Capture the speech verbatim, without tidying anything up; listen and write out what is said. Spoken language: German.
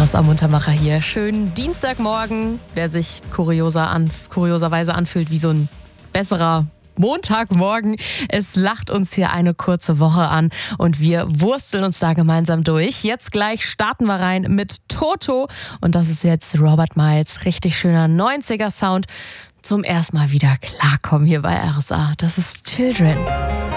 R S A-Muntermacher hier. Schönen Dienstagmorgen, der sich kurioser an, kurioserweise anfühlt wie so ein besserer Montagmorgen. Es lacht uns hier eine kurze Woche an und wir wursteln uns da gemeinsam durch. Jetzt gleich starten wir rein mit Toto und das ist jetzt Robert Miles. Richtig schöner neunziger Sound. Zum ersten Mal wieder klarkommen hier bei R S A. Das ist Children.